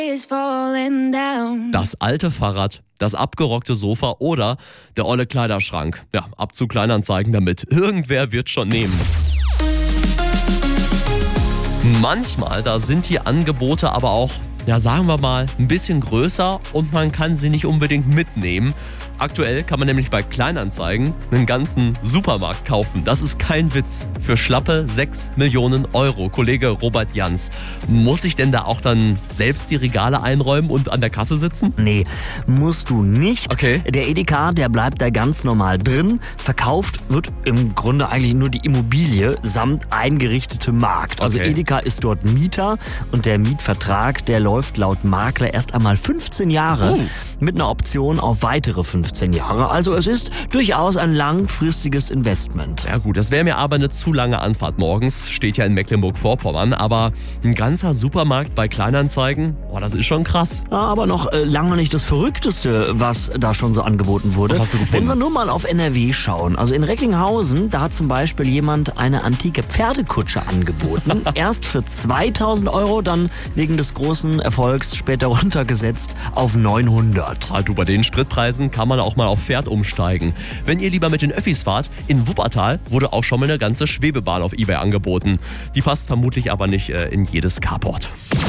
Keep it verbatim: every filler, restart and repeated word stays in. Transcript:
Das alte Fahrrad, das abgerockte Sofa oder der olle Kleiderschrank. Ja, ab zu Kleinanzeigen damit. Irgendwer wird schon nehmen. Manchmal, da sind die Angebote aber auch, ja sagen wir mal, ein bisschen größer und man kann sie nicht unbedingt mitnehmen. Aktuell kann man nämlich bei Kleinanzeigen einen ganzen Supermarkt kaufen. Das ist kein Witz. Für schlappe sechs Millionen Euro. Kollege Robert Jans, muss ich denn da auch dann selbst die Regale einräumen und an der Kasse sitzen? Nee, musst du nicht. Okay. Der Edeka, der bleibt da ganz normal drin. Verkauft wird im Grunde eigentlich nur die Immobilie samt eingerichtetem Markt. Also Okay. Edeka ist dort Mieter und der Mietvertrag, der läuft laut Makler erst einmal fünfzehn Jahre Oh. mit einer Option auf weitere fünfzehn Jahre. Also es ist durchaus ein langfristiges Investment. Ja gut, das wäre mir aber eine zu lange Anfahrt morgens. Steht ja in Mecklenburg-Vorpommern. Aber ein ganzer Supermarkt bei Kleinanzeigen, oh, das ist schon krass. Ja, aber noch äh, lange nicht das Verrückteste, was da schon so angeboten wurde. Was hast du gefunden? Wenn wir nur mal auf N R W schauen. Also in Recklinghausen, da hat zum Beispiel jemand eine antike Pferdekutsche angeboten. Erst für zweitausend Euro, dann wegen des großen Erfolgs später runtergesetzt auf neunhundert. Ah, du, bei den Spritpreisen kann man auch mal auf Pferd umsteigen. Wenn ihr lieber mit den Öffis fahrt, in Wuppertal wurde auch schon mal eine ganze Schwebebahn auf eBay angeboten. Die passt vermutlich aber nicht äh, in jedes Carport.